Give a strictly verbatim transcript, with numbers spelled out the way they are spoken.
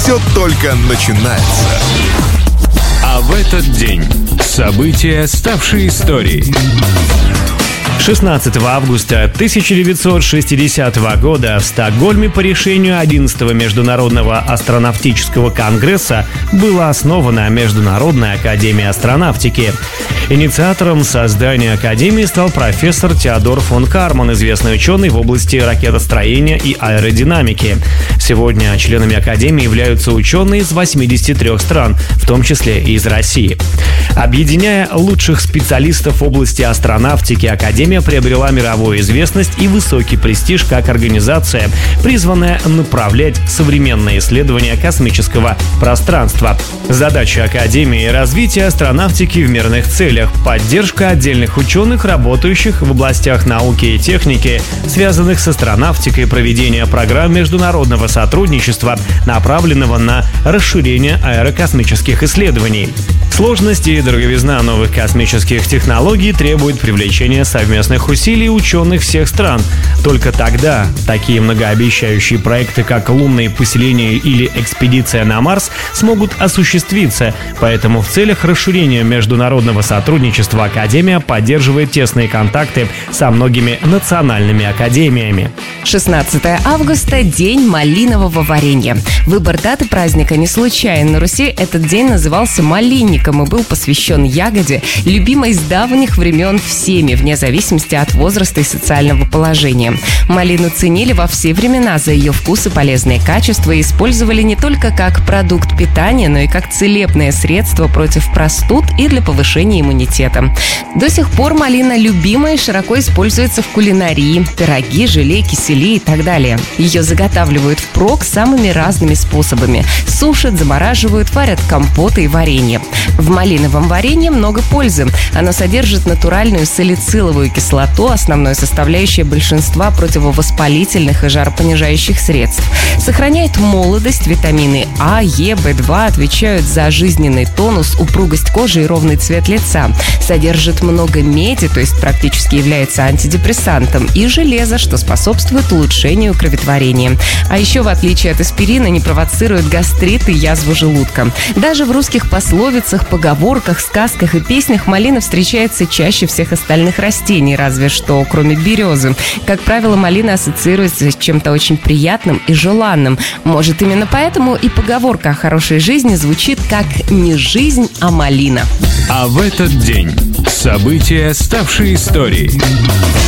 все только начинается. А в этот день события, ставшие историей. шестнадцатого августа тысяча девятьсот шестидесятого года в Стокгольме по решению одиннадцатого Международного астронавтического конгресса была основана Международная академия астронавтики. Инициатором создания академии стал профессор Теодор фон Карман, известный ученый в области ракетостроения и аэродинамики. Сегодня членами академии являются ученые из восьмидесяти трёх стран, в том числе и из России. Объединяя лучших специалистов в области астронавтики, академия приобрела мировую известность и высокий престиж как организация, призванная направлять современные исследования космического пространства. Задача академии – развитие астронавтики в мирных целях, поддержка отдельных ученых, работающих в областях науки и техники, связанных с астронавтикой, проведение программ международного сотрудничества, направленного на расширение аэрокосмических исследований. Сложность и дороговизна новых космических технологий требуют привлечения совместных усилий ученых всех стран. Только тогда такие многообещающие проекты, как лунные поселения или экспедиция на Марс, смогут осуществиться. Поэтому в целях расширения международного сотрудничества Академия поддерживает тесные контакты со многими национальными академиями. шестнадцатого августа – День малинового варенья. Выбор даты праздника не случайен. На Руси этот день назывался малинником и был посвящен ягоде, любимой с давних времен всеми, вне зависимости от возраста и социального положения. Малину ценили во все времена за ее вкус и полезные качества и использовали не только как продукт питания, но и как целебное средство против простуд и для повышения иммунитета. До сих пор малина любимая и широко используется в кулинарии – пироги, желе, кисели и так далее. Ее заготавливают впрок самыми разными способами – сушат, замораживают, варят компоты и варенье. В малиновом варенье много пользы. Оно содержит натуральную салициловую кислоту, основной составляющей большинства противовоспалительных и жаропонижающих средств. Сохраняет молодость, витамины А, Е, Бэ два отвечают за жизненный тонус, упругость кожи и ровный цвет лица. Содержит много меди, то есть практически является антидепрессантом, и железа, что способствует улучшению кроветворения. А еще, в отличие от аспирина, не провоцирует гастрит и язву желудка. Даже в русских пословицах, поговорках, сказках и песнях малина встречается чаще всех остальных растений, разве что кроме березы. Как правило, малина ассоциируется с чем-то очень приятным и желанным. Может, именно поэтому и поговорка о хорошей жизни звучит как «не жизнь, а малина». А в этот день события, ставшие историей.